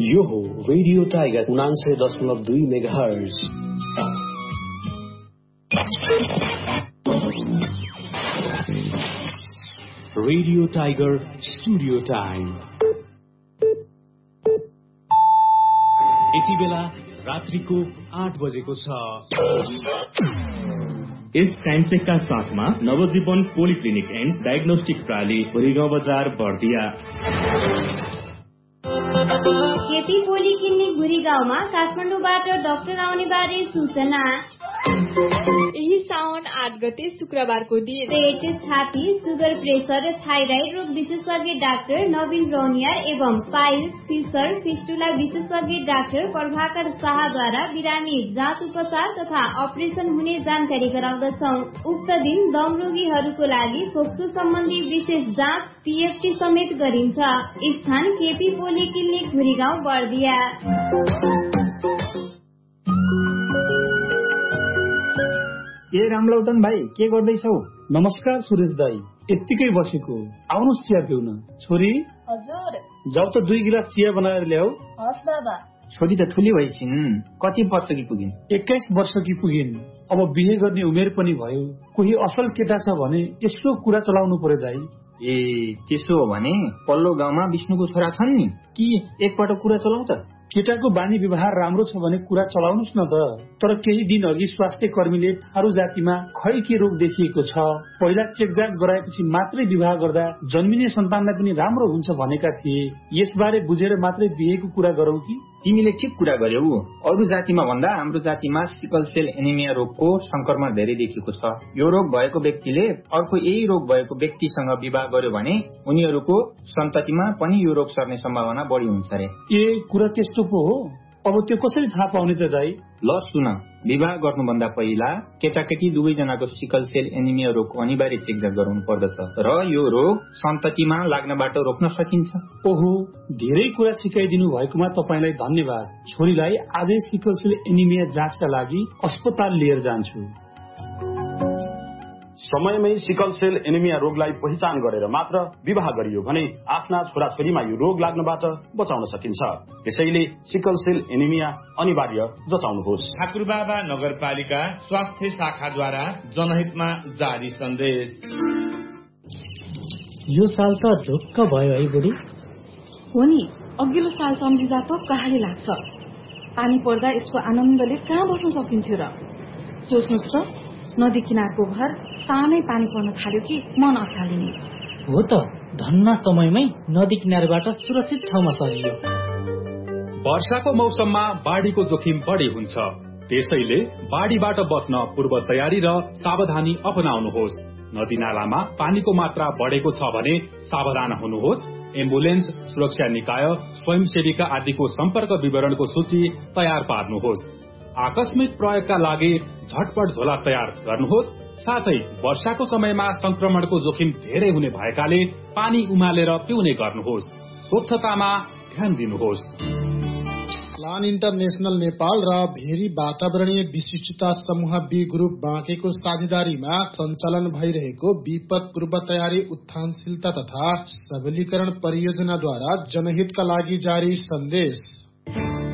यो हो radio tiger 99.2 megahertz. Radio tiger studio time यति बेला रात्रिको 8 बजेको छ। इस टाइम चेक का साथमा नवजीवन पोलिक्लिनिक एंड डायग्नोस्टिक प्रणाली भुरीगाउँ बजार बर्दिया। केपी पोलिक्लिनिक भुरीगाउँमा काठमाडौँबाट डाक्टर आउने बारे सूचना। यही साउन 8 गते शुक्रबारको दिन पेट, छाती, सुगर, प्रेसर र थाइराइड रोग विशेषज्ञ डाक्टर नवीन रौनियार एवं पाइल्स, फिसर, फिस्टुला विशेषज्ञ डाक्टर प्रभाकर शाहद्वारा बिरामी जाँच उपचार तथा अपरेसन हुने जानकारी गराउँदछौ। उक्त दिन दम रोगीहरूको लागि फोक्सो सम्बन्धी विशेष जाँच पीएफटी समेत गरिन्छ। स्थान केपी पोलिक्लिनिक भुरीगाउँ बर्दिया। ए रामलौटन भाइ, के गर्दैछौ? नमस्कार सुरेश दाई, यत्तिकै बसेको। आउनुहोस् चिया पिउन। छोरी, हजुर। जाऊ त 2 गिलास चिया बनाएर ल्याऊ। हस् बाबा। छोरी त ठुली भइसिन्, कति वर्षकी पुगिन्? 21 वर्षकी पुगिन्। अब बिहे गर्ने उमेर पनि भयो। कोही असल केटा छ भने यसो कुरा चलाउनु पर्यो दाई। ए, त्यसो हो भने पल्लो गाउँमा विष्णुको छोरा छन् नि, कि एकपटक कुरा चलाउ त? केटाको बानी व्यवहार राम्रो छ भने कुरा चलाउनुस् न त। तर केही दिन अघि स्वास्थ्य कर्मीले थारू जातिमा खै के रोग देखिएको छ, पहिला चेकजाँच गराएपछि मात्रै विवाह गर्दा जन्मिने सन्तानलाई पनि राम्रो हुन्छ भनेका थिए। यसबारे बुझेर मात्रै बिहेको कुरा गरौँ कि? तिमीले ठिक कुरा गर्यौ। अरू जातिमा भन्दा हाम्रो जातिमा सिकल सेल एनिमिया रोगको संक्रमण धेरै देखिएको छ। यो रोग भएको व्यक्तिले अर्को यही रोग भएको व्यक्तिसँग विवाह गर्यो भने उनीहरूको सन्ततिमा पनि यो रोग सर्ने सम्भावना बढी हुन्छ रे। ए, कुरा त्यस्तो पो हो? अब त्यो कसरी थाहा पाउने त दाई? ल सुन, विवाह गर्नुभन्दा पहिला केटाकेटी दुवैजनाको सिकल सेल एनिमिया रोगको अनिवार्य चेकजाँच गराउनु पर्दछ र यो रोग सन्ततिमा लाग्नबाट रोक्न सकिन्छ। ओहो, धेरै कुरा सिकाइदिनु भएकोमा तपाईलाई धन्यवाद। छोरीलाई आजै सिकल सेल एनिमिया जाँचका लागि अस्पताल लिएर जान्छु। समयमै सिकल सेल एनिमिया रोगलाई पहिचान गरेर मात्र विवाह गरियो भने आफ्ना छोराछोरीमा यो रोग लाग्नबाट बचाउन सकिन्छ। त्यसैले सिकल सेल एनिमिया अनिवार्य जचाउनुहोस्। ठाकुरबाबा नगरपालिका स्वास्थ्य शाखाद्वारा जनहितमा जारी सन्देश। यो साल त ढुक्क भयो है बुढी? हो नि, अघिल्लो साल सम्झिँदा त कहाली लाग्छ। पानी पर्दा यसको आनन्दले कहाँ बस्न सकिन्थ्यो र? सोच्नुहोस् त, नदी किनारको घर सानै पानी पर्न थाल्यो कि मन अत्तालिने। हो त, धन्न समयमै नदी किनारबाट सुरक्षित ठाउँमा सरियो। वर्षाको मौसममा बाढीको जोखिम बढी हुन्छ, त्यसैले बाढीबाट बस्न पूर्व तयारी र सावधानी अपनाउनुहोस्। नदी नालामा पानीको मात्रा बढेको छ भने सावधान हुनुहोस्। एम्बुलेन्स, सुरक्षा निकाय, स्वयंसेविका आदिको सम्पर्क विवरणको सूची तयार पार्नुहोस्। आकस्मिक प्रयोगका लागि झटपट झोला तयार गर्नुहोस्। साथै वर्षाको समयमा संक्रमणको जोखिम धेरै हुने भएकाले पानी उमालेर पिउने गर्नुहोस्। स्वच्छतामा ध्यान दिनुहोस्। प्लान इन्टरनेशनल नेपाल र भेरी वातावरणीय विशिष्टता समूह बी ग्रुप बाँकेको साझेदारीमा सञ्चालन भइरहेको विपद पूर्व तयारी उत्थानशीलता तथा सबलीकरण परियोजनाद्वारा जनहितका लागि जारी सन्देश।